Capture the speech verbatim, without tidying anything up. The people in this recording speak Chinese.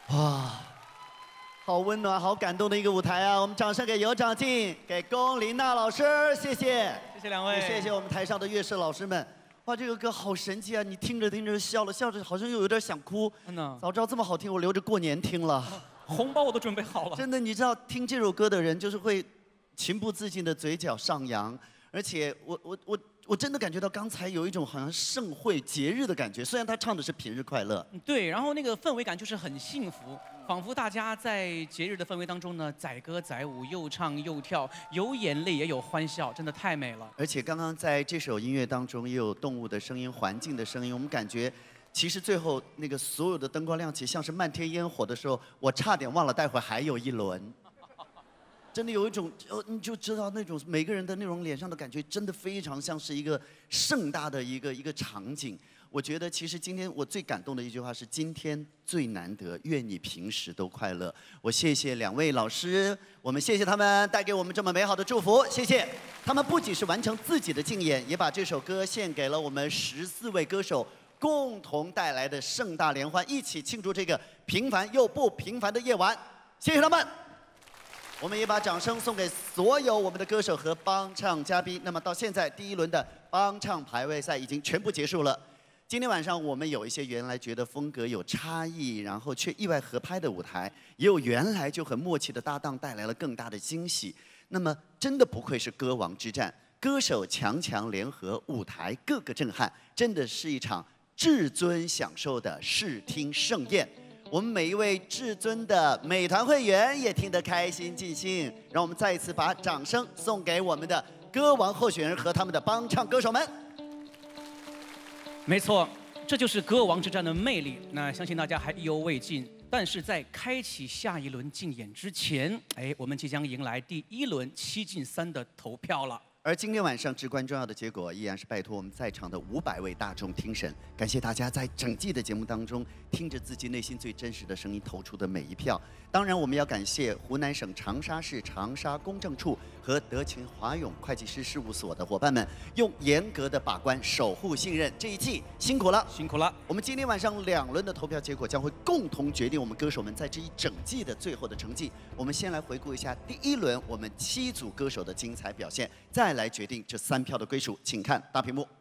哇，好温暖、好感动的一个舞台啊！我们掌声给尤长靖、给龚琳娜老师，谢谢， 谢谢两位， 也谢谢我们台上的乐社老师们。哇，这个歌好神奇啊！你听着听着笑了，笑着好像又有点想哭。 嗯呐， 早知道这么好听，我留着过年听了。 红包我都准备好了。 真的，你知道听这首歌的人就是会情不自禁的嘴角上扬，而且我我我我真的感觉到刚才有一种好像盛会节日的感觉，虽然他唱的是平日快乐。 对，然后那个氛围感就是很幸福，仿佛大家在节日的氛围当中呢，载歌载舞，又唱又跳，有眼泪也有欢笑，真的太美了。 而且刚刚在这首音乐当中也有动物的声音、环境的声音，我们感觉。其实最后那个所有的灯光亮起，像是漫天烟火的时候，我差点忘了待会还有一轮。真的有一种，呃，你就知道那种每个人的那种脸上的感觉，真的非常像是一个盛大的一个一个场景。我觉得其实今天我最感动的一句话是：今天最难得，愿你平时都快乐。我谢谢两位老师，我们谢谢他们带给我们这么美好的祝福，谢谢。他们不仅是完成自己的竞演，也把这首歌献给了我们十四位歌手。共同带来的盛大联欢，一起庆祝这个平凡又不平凡的夜晚。谢谢他们，我们也把掌声送给所有我们的歌手和帮唱嘉宾。那么到现在，第一轮的帮唱排位赛已经全部结束了。今天晚上我们有一些原来觉得风格有差异，然后却意外合拍的舞台，也有原来就很默契的搭档带来了更大的惊喜。那么真的不愧是歌王之战，歌手强强联合，舞台个个震撼，真的是一场至尊享受的视听盛宴，我们每一位至尊的美团会员也听得开心尽兴。让我们再一次把掌声送给我们的歌王候选人和他们的帮唱歌手们。 没错，这就是歌王之战的魅力。那相信大家还意犹未尽，但是在开启下一轮竞演之前，哎，我们即将迎来第一轮七进三的投票了。 而今天晚上至关重要的结果，依然是拜托我们在场的五百位大众听审，感谢大家在整季的节目当中听着自己内心最真实的声音投出的每一票。当然，我们要感谢湖南省长沙市长沙公证处和德勤华永会计师事务所的伙伴们，用严格的把关守护信任。这一季辛苦了， 辛苦了。 我们今天晚上两轮的投票结果将会共同决定我们歌手们在这一整季的最后的成绩。我们先来回顾一下第一轮我们七组歌手的精彩表现，再来决定这三票的归属。请看大屏幕。